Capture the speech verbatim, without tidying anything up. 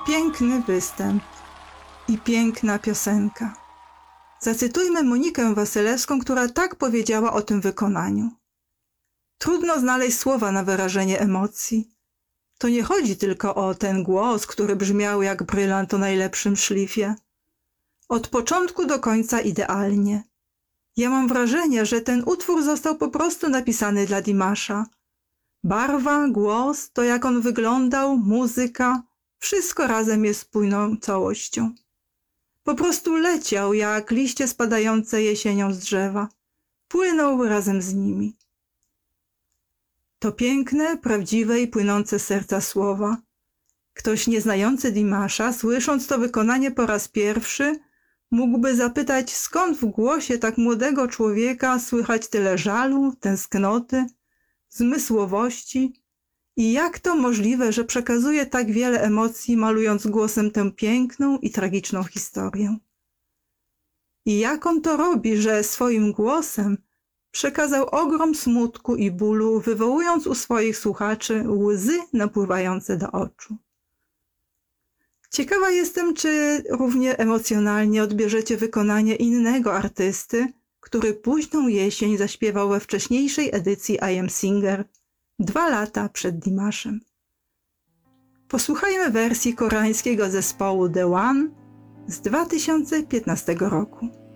Piękny występ i piękna piosenka. Zacytujmy Monikę Wasilewską, która tak powiedziała o tym wykonaniu. Trudno znaleźć słowa na wyrażenie emocji. To nie chodzi tylko o ten głos, który brzmiał jak brylant o najlepszym szlifie. Od początku do końca idealnie. Ja mam wrażenie, że ten utwór został po prostu napisany dla Dimasza. Barwa, głos, to jak on wyglądał, muzyka, wszystko razem jest spójną całością. Po prostu leciał jak liście spadające jesienią z drzewa. Płynął razem z nimi. To piękne, prawdziwe i płynące z serca słowa. Ktoś nieznający Dimasza, słysząc to wykonanie po raz pierwszy, mógłby zapytać, skąd w głosie tak młodego człowieka słychać tyle żalu, tęsknoty, zmysłowości i jak to możliwe, że przekazuje tak wiele emocji, malując głosem tę piękną i tragiczną historię. I jak on to robi, że swoim głosem przekazał ogrom smutku i bólu, wywołując u swoich słuchaczy łzy napływające do oczu. Ciekawa jestem, czy równie emocjonalnie odbierzecie wykonanie innego artysty, który późną jesień zaśpiewał we wcześniejszej edycji I Am Singer, dwa lata przed Dimaszem. Posłuchajmy wersji koreańskiego zespołu The One z dwa tysiące piętnastego roku.